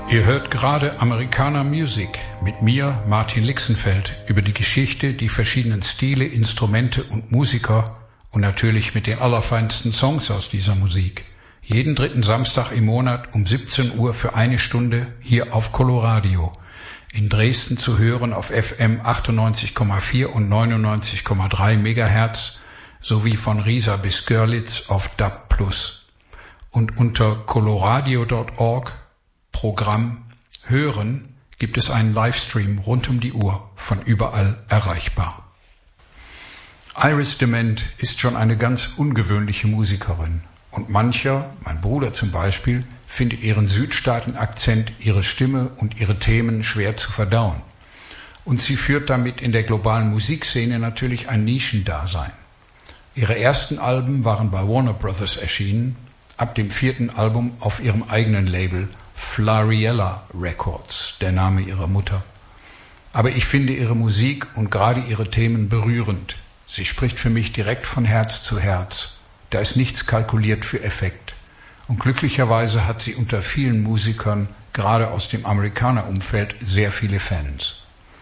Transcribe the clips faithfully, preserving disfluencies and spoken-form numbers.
Ihr hört gerade Americana Music mit mir, Martin Lixenfeld, über die Geschichte, die verschiedenen Stile, Instrumente und Musiker und natürlich mit den allerfeinsten Songs aus dieser Musik. Jeden dritten Samstag im Monat um siebzehn Uhr für eine Stunde hier auf Coloradio. In Dresden zu hören auf F M achtundneunzig Komma vier und neunundneunzig Komma drei Megahertz sowie von Riesa bis Görlitz auf D A B plus. Und unter coloradio Punkt org Programm Hören gibt es einen Livestream rund um die Uhr von überall erreichbar. Iris DeMent ist schon eine ganz ungewöhnliche Musikerin und mancher, mein Bruder zum Beispiel, findet ihren Südstaaten-Akzent, ihre Stimme und ihre Themen schwer zu verdauen. Und sie führt damit in der globalen Musikszene natürlich ein Nischendasein. Ihre ersten Alben waren bei Warner Brothers erschienen, ab dem vierten Album auf ihrem eigenen Label Flariella Records, der Name ihrer Mutter. Aber ich finde ihre Musik und gerade ihre Themen berührend. Sie spricht für mich direkt von Herz zu Herz. Da ist nichts kalkuliert für Effekt. Und glücklicherweise hat sie unter vielen Musikern, gerade aus dem Amerikaner-Umfeld, sehr viele Fans.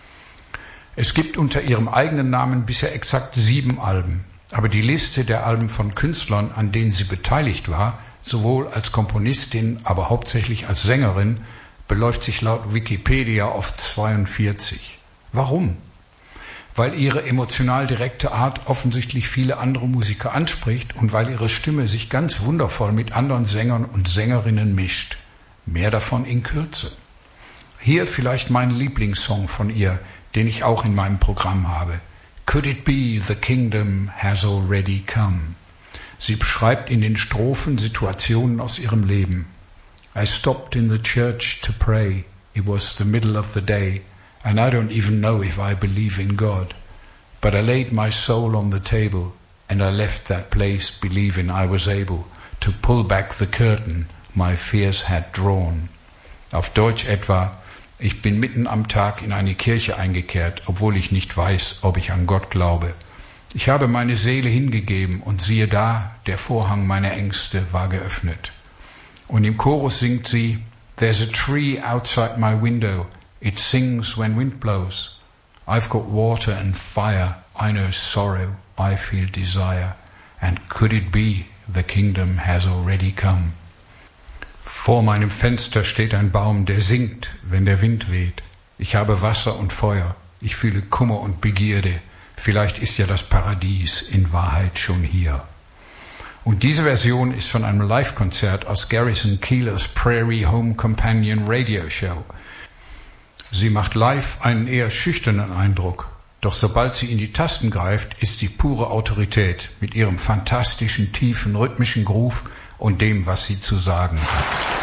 Es gibt unter ihrem eigenen Namen bisher exakt sieben Alben. Aber die Liste der Alben von Künstlern, an denen sie beteiligt war, sowohl als Komponistin, aber hauptsächlich als Sängerin, beläuft sich laut Wikipedia auf zweiundvierzig. Warum? Weil ihre emotional direkte Art offensichtlich viele andere Musiker anspricht und weil ihre Stimme sich ganz wundervoll mit anderen Sängern und Sängerinnen mischt. Mehr davon in Kürze. Hier vielleicht mein Lieblingssong von ihr, den ich auch in meinem Programm habe. Could it be the kingdom has already come? Sie beschreibt in den Strophen Situationen aus ihrem Leben. I stopped in the church to pray. It was the middle of the day, and I don't even know if I believe in God. But I laid my soul on the table, and I left that place believing I was able to pull back the curtain my fears had drawn. Auf Deutsch etwa: Ich bin mitten am Tag in eine Kirche eingekehrt, obwohl ich nicht weiß, ob ich an Gott glaube. Ich habe meine Seele hingegeben und siehe da, der Vorhang meiner Ängste war geöffnet. Und im Chorus singt sie: There's a tree outside my window, it sings when wind blows. I've got water and fire, I know sorrow, I feel desire. And could it be the kingdom has already come? Vor meinem Fenster steht ein Baum, der singt, wenn der Wind weht. Ich habe Wasser und Feuer, ich fühle Kummer und Begierde. Vielleicht ist ja das Paradies in Wahrheit schon hier. Und diese Version ist von einem Live-Konzert aus Garrison Keillor's Prairie Home Companion Radio Show. Sie macht live einen eher schüchternen Eindruck, doch sobald sie in die Tasten greift, ist sie pure Autorität mit ihrem fantastischen, tiefen, rhythmischen Groove und dem, was sie zu sagen hat.